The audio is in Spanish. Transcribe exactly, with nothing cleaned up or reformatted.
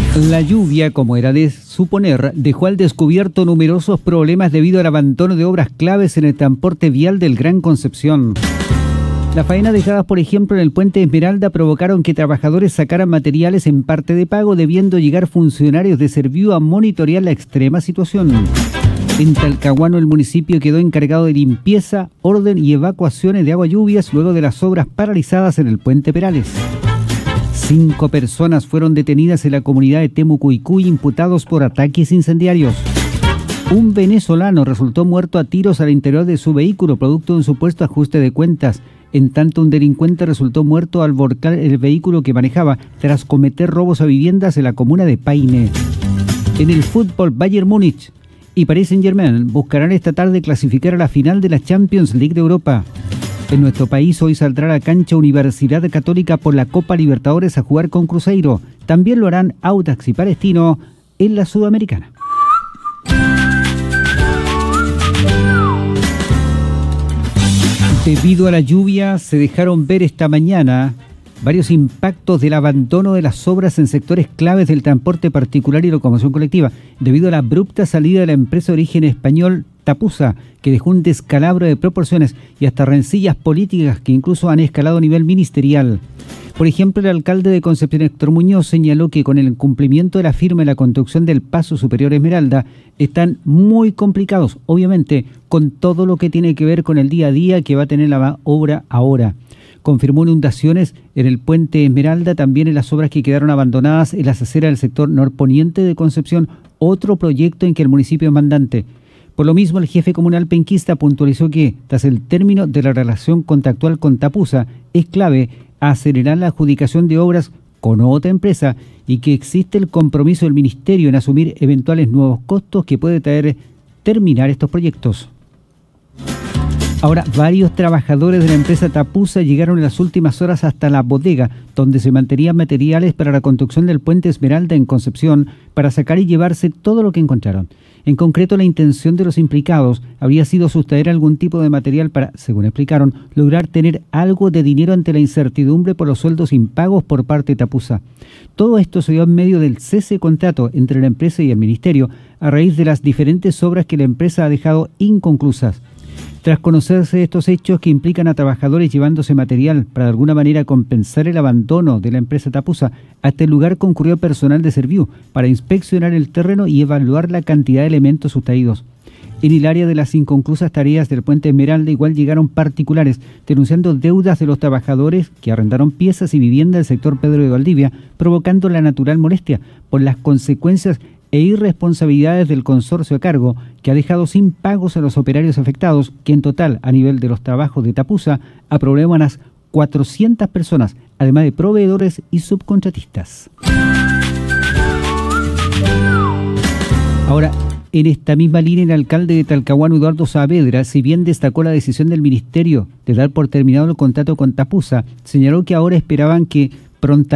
La lluvia, como era de suponer, dejó al descubierto numerosos problemas debido al abandono de obras claves en el transporte vial del Gran Concepción. Las faenas dejadas, por ejemplo, en el puente Esmeralda provocaron que trabajadores sacaran materiales en parte de pago, debiendo llegar funcionarios de Serviu a monitorear la extrema situación. En Talcahuano, el municipio quedó encargado de limpieza, orden y evacuaciones de agua lluvias luego de las obras paralizadas en el puente Perales. Cinco personas fueron detenidas en la comunidad de Temucuicú imputados por ataques incendiarios. Un venezolano resultó muerto a tiros al interior de su vehículo producto de un supuesto ajuste de cuentas. En tanto, un delincuente resultó muerto al volcar el vehículo que manejaba tras cometer robos a viviendas en la comuna de Paine. En el fútbol, Bayern Múnich y Paris Saint-Germain buscarán esta tarde clasificar a la final de la Champions League de Europa. En nuestro país hoy saldrá a la cancha Universidad Católica por la Copa Libertadores a jugar con Cruzeiro. También lo harán Audax y Palestino en la Sudamericana. Debido a la lluvia, se dejaron ver esta mañana varios impactos del abandono de las obras en sectores claves del transporte particular y locomoción colectiva, debido a la abrupta salida de la empresa de origen español Tapusa, que dejó un descalabro de proporciones y hasta rencillas políticas que incluso han escalado a nivel ministerial. Por ejemplo, el alcalde de Concepción, Héctor Muñoz, señaló que con el incumplimiento de la firma y la construcción del Paso Superior Esmeralda están muy complicados, obviamente, con todo lo que tiene que ver con el día a día que va a tener la obra ahora. Confirmó inundaciones en el puente Esmeralda, también en las obras que quedaron abandonadas en las aceras del sector norponiente de Concepción, otro proyecto en que el municipio es mandante. Por lo mismo, el jefe comunal penquista puntualizó que, tras el término de la relación contractual con Tapusa, es clave acelerar la adjudicación de obras con otra empresa y que existe el compromiso del ministerio en asumir eventuales nuevos costos que puede traer terminar estos proyectos. Ahora, varios trabajadores de la empresa Tapusa llegaron en las últimas horas hasta la bodega, donde se mantenían materiales para la construcción del puente Esmeralda en Concepción, para sacar y llevarse todo lo que encontraron. En concreto, la intención de los implicados habría sido sustraer algún tipo de material para, según explicaron, lograr tener algo de dinero ante la incertidumbre por los sueldos impagos por parte de Tapusa. Todo esto se dio en medio del cese de contrato entre la empresa y el ministerio, a raíz de las diferentes obras que la empresa ha dejado inconclusas. Tras conocerse estos hechos que implican a trabajadores llevándose material para de alguna manera compensar el abandono de la empresa Tapusa, hasta el lugar concurrió personal de Serviu para inspeccionar el terreno y evaluar la cantidad de elementos sustraídos. En el área de las inconclusas tareas del puente Esmeralda igual llegaron particulares denunciando deudas de los trabajadores que arrendaron piezas y viviendas del sector Pedro de Valdivia, provocando la natural molestia por las consecuencias e irresponsabilidades del consorcio a cargo, que ha dejado sin pagos a los operarios afectados, que en total, a nivel de los trabajos de Tapusa, aprobaron unas cuatrocientas personas, además de proveedores y subcontratistas. Ahora, en esta misma línea, el alcalde de Talcahuano, Eduardo Saavedra, si bien destacó la decisión del ministerio de dar por terminado el contrato con Tapusa, señaló que ahora esperaban que pronto